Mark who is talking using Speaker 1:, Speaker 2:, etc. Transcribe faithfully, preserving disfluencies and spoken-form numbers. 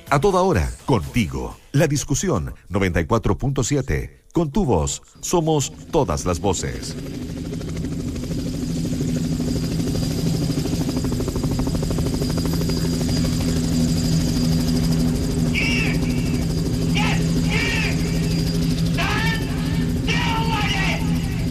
Speaker 1: A toda hora, contigo. La discusión noventa y cuatro punto siete. Con tu voz, somos todas las voces.